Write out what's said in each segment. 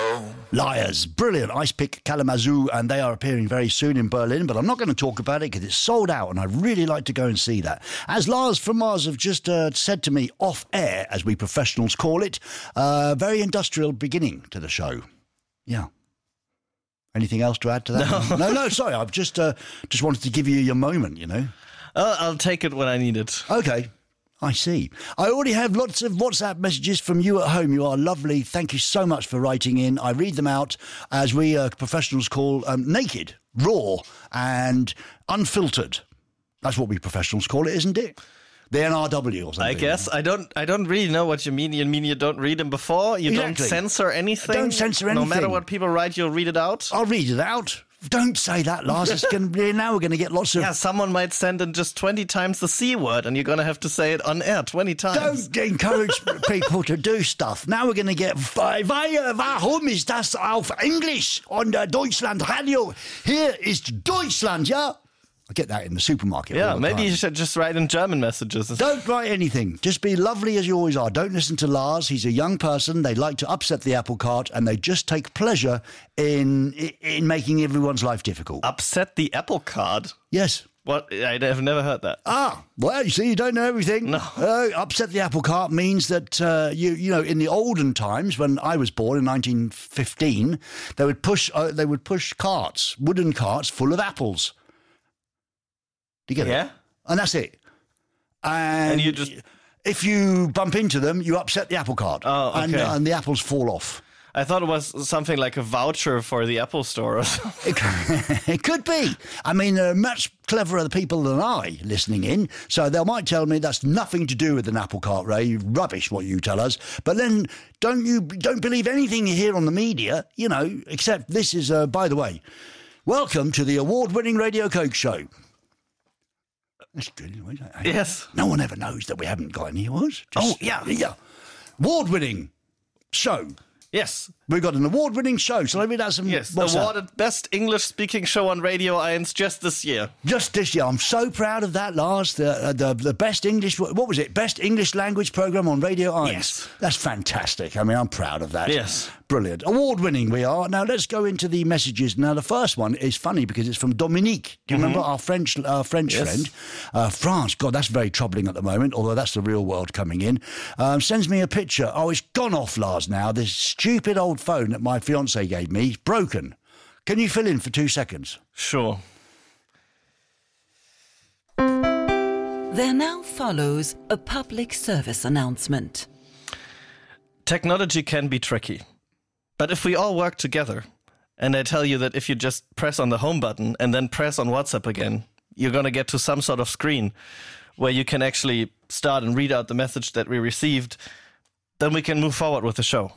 Liars, brilliant. Ice Pick Kalamazoo, and they are appearing very soon in Berlin, but I'm not going to talk about it because it's sold out and I'd really like to go and see that. As Lars from Mars have just said to me off air, as we professionals call it, very industrial beginning to the show. Yeah. Anything else to add to that? No, sorry. I've just wanted to give you your moment, you know. I'll take it when I need it. Okay. I see. I already have lots of WhatsApp messages from you at home. You are lovely. Thank you so much for writing in. I read them out as we professionals call naked, raw, and unfiltered. That's what we professionals call it, isn't it? The NRW or something. I guess. I don't really know what you mean. You mean you don't read them before? You Exactly. don't censor anything? Don't censor anything. No matter what people write, you'll read it out? I'll read it out. Don't say that, Lars. Now we're going to get lots of... Yeah, someone might send in just 20 times the C word, and you're going to have to say it on air 20 times. Don't encourage people to do stuff. Now we're going to get... Warum ist das auf Englisch on the Deutschland Radio? Here is Deutschland, yeah? I get that in the supermarket. Yeah, maybe you should just write in German messages. Don't write anything. Just be lovely as you always are. Don't listen to Lars. He's a young person. They like to upset the apple cart, and they just take pleasure in making everyone's life difficult. Upset the apple cart? Yes. What? I've never heard that. Well, you see, you don't know everything. No. Upset the apple cart means that, you know, in the olden times, when I was born in 1915, they would push carts, wooden carts full of apples. Do you get it? And that's it. And you just... if you bump into them, you upset the apple cart. Oh, okay. And the apples fall off. I thought it was something like a voucher for the Apple Store or something. It could be. I mean, there are much cleverer people than I listening in, so they might tell me that's nothing to do with an apple cart, Ray. Rubbish, what you tell us. But then don't believe anything you hear on the media, you know, except this is, by the way, welcome to the award-winning Radio Coke Show. That's good. Yes. No one ever knows that we haven't got any awards. Yeah. Award-winning show. Yes. We've got an award-winning show. Shall I read out some? Yes, awarded Best English-Speaking Show on Radio 1 just this year. Just this year. I'm so proud of that, Lars. The best English... What was it? Best English Language Programme on Radio 1. Yes. That's fantastic. I mean, I'm proud of that. Yes. Brilliant. Award-winning we are. Now, let's go into the messages. Now, the first one is funny because it's from Dominique. Do you remember our French friend? France. God, that's very troubling at the moment, although that's the real world coming in. Sends me a picture. Oh, it's gone off, Lars, now. This stupid old phone that my fiancé gave me is broken. Can you fill in for 2 seconds? Sure. There now follows a public service announcement. Technology can be tricky. But if we all work together, and I tell you that if you just press on the home button and then press on WhatsApp again, you're going to get to some sort of screen where you can actually start and read out the message that we received, then we can move forward with the show.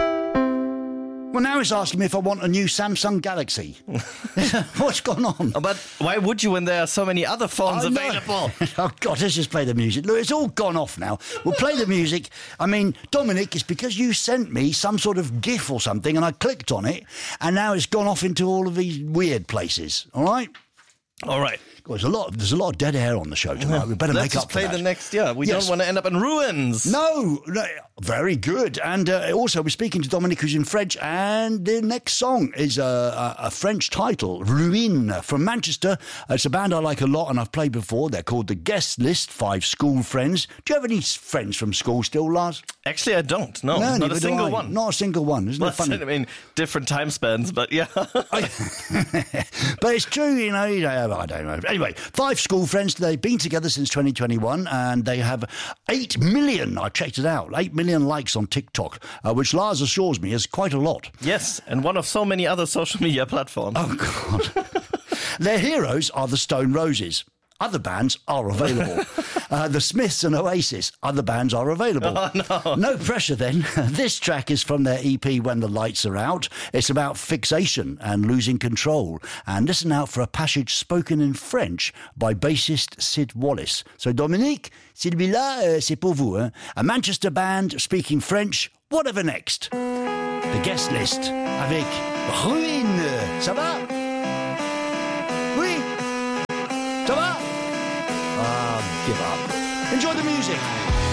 Well, now it's asking me if I want a new Samsung Galaxy. What's gone on? But why would you when there are so many other phones available? Oh, God, let's just play the music. Look, it's all gone off now. We'll play the music. I mean, Dominic, it's because you sent me some sort of GIF or something and I clicked on it and now it's gone off into all of these weird places. All right? All right. There's a lot of dead air on the show tonight. We better make up for that. Let's play the next, We don't want to end up in ruins. No, very good. And also, we're speaking to Dominic, who's in French, and the next song is a French title, Ruine, from Manchester. It's a band I like a lot, and I've played before. They're called The Guest List, 5 school friends. Do you have any friends from school still, Lars? Actually, I don't. No, not a single one. Not a single one. Isn't it funny? I mean, different time spans, but yeah. But it's true, you know, I don't know. Anyway, 5 school friends. They've been together since 2021 and they have 8 million, I checked it out, 8 million likes on TikTok, which Lars assures me is quite a lot. Yes, and one of so many other social media platforms. Oh, God. Their heroes are the Stone Roses. Other bands are available. The Smiths and Oasis, other bands are available. Oh, no. No pressure then. This track is from their EP When the Lights Are Out. It's about fixation and losing control. And listen out for a passage spoken in French by bassist Sid Wallace. So Dominique, celui-là, c'est pour vous. Hein? A Manchester band speaking French. Whatever next. The Guest List avec Ruine. Ça va? Oui? Ça va? Give up. Enjoy the music.